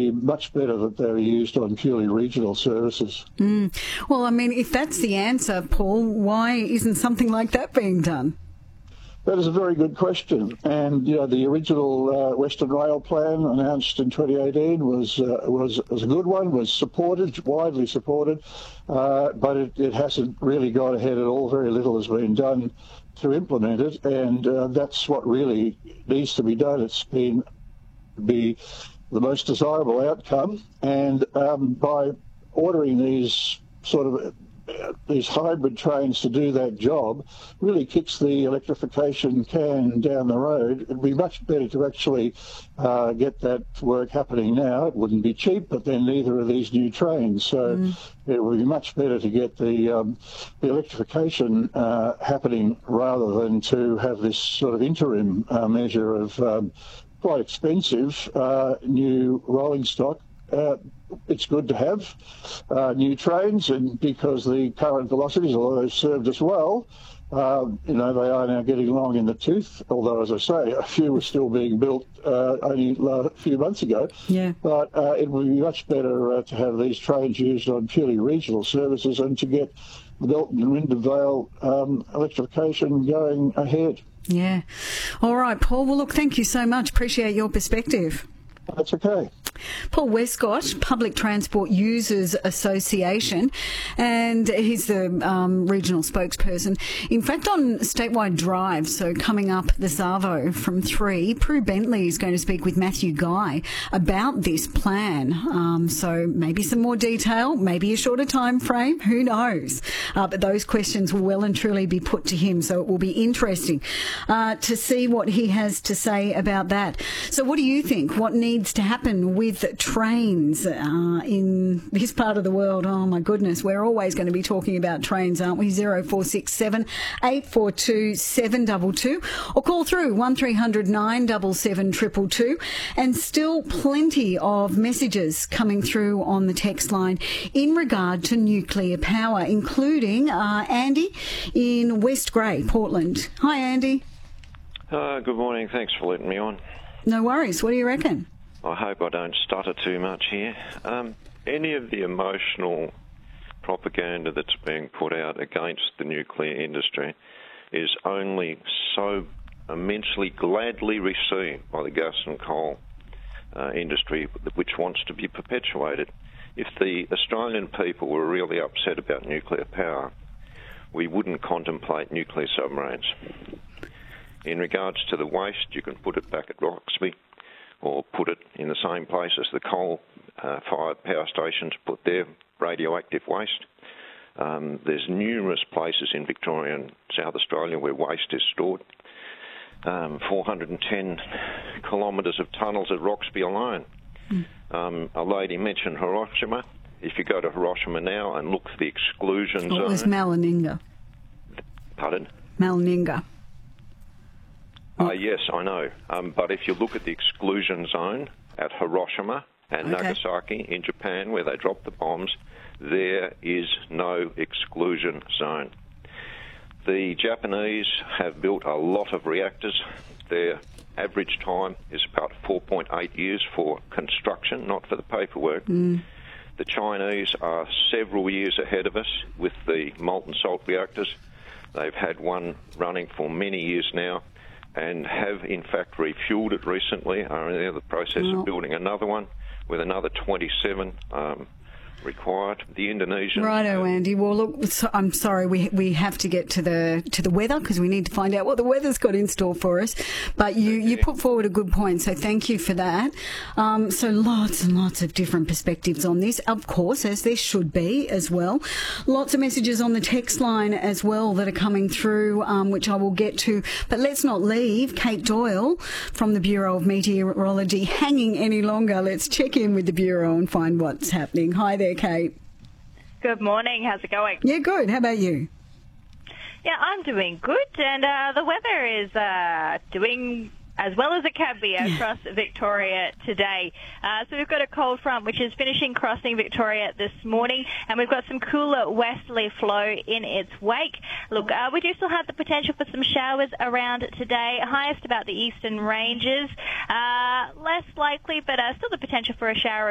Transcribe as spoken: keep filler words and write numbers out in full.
be much better that they were used on purely regional services. Mm. Well, I mean, if that's the answer, Paul, why isn't something like that being done? That is a very good question. And you know, the original uh, Western Rail Plan announced in twenty eighteen was uh, was was a good one, was supported, widely supported, uh, but it, it hasn't really gone ahead at all. Very little has been done to implement it, and uh, that's what really needs to be done. It's been be the most desirable outcome, and um, by ordering these sort of uh, these hybrid trains to do that job really kicks the electrification can down the road. It'd be much better to actually uh, get that work happening now. It wouldn't be cheap, but then neither are these new trains. So mm. it would be much better to get the, um, the electrification uh, happening rather than to have this sort of interim uh, measure of um, quite expensive uh, new rolling stock. Uh, it's good to have uh, new trains, and because the current velocities, although they've served us well, uh, you know, they are now getting long in the tooth, although, as I say, a few were still being built uh, only a few months ago. Yeah. But uh, it would be much better uh, to have these trains used on purely regional services and to get the Belton and Ryndon Vale um, electrification going ahead. Yeah. All right, Paul. Well, look, thank you so much. Appreciate your perspective. That's okay. Paul Westcott, Public Transport Users Association, and he's the um, regional spokesperson. In fact, on Statewide Drive, so coming up this Arvo from three, Prue Bentley is going to speak with Matthew Guy about this plan. Um, so maybe some more detail, maybe a shorter time frame, who knows? Uh, but those questions will well and truly be put to him, so it will be interesting uh, to see what he has to say about that. So what do you think? What needs to happen with trains uh, in this part of the world? Oh my goodness, we're always going to be talking about trains, aren't we? zero four six seven, eight four two, seven two two or call through one three hundred, nine seven seven, two two two, and still plenty of messages coming through on the text line in regard to nuclear power, including uh, Andy in West Grey, Portland. Hi Andy. Uh, good morning, thanks for letting me on. No worries, what do you reckon? I hope I don't stutter too much here. Um, any of the emotional propaganda that's being put out against the nuclear industry is only so immensely gladly received by the gas and coal uh, industry, which wants to be perpetuated. If the Australian people were really upset about nuclear power, we wouldn't contemplate nuclear submarines. In regards to the waste, you can put it back at Roxby, or put it in the same place as the coal-fired uh, power stations put their radioactive waste. Um, there's numerous places in Victoria and South Australia where waste is stored. Um, four hundred ten kilometres of tunnels at Roxby alone. Mm. Um, a lady mentioned Hiroshima. If you go to Hiroshima now and look for the exclusion zone... It was Malininga. Pardon? Malininga. Uh, yes, I know. Um, but if you look at the exclusion zone at Hiroshima and okay. Nagasaki in Japan, where they dropped the bombs, there is no exclusion zone. The Japanese have built a lot of reactors. Their average time is about four point eight years for construction, not for the paperwork. Mm. The Chinese are several years ahead of us with the molten salt reactors. They've had one running for many years now, and have in fact refueled it recently, are in the process oh. of building another one with another twenty-seven um, required. The Indonesian... Righto, Andy. Well, look, so, I'm sorry, we we have to get to the to the weather because we need to find out what the weather's got in store for us. But you, you put forward a good point, so thank you for that. Um, so lots and lots of different perspectives on this, of course, as there should be as well. Lots of messages on the text line as well that are coming through, um, which I will get to. But let's not leave Kate Doyle from the Bureau of Meteorology hanging any longer. Let's check in with the Bureau and find what's happening. Hi there, Kate. Good morning. How's it going? Yeah, good. How about you? Yeah, I'm doing good, and uh, the weather is uh, doing as well as it can be across Victoria today. Uh, so we've got a cold front which is finishing crossing Victoria this morning, and we've got some cooler westerly flow in its wake. Look, uh, we do still have the potential for some showers around today, highest about the eastern ranges. Uh, less likely, but uh, still the potential for a shower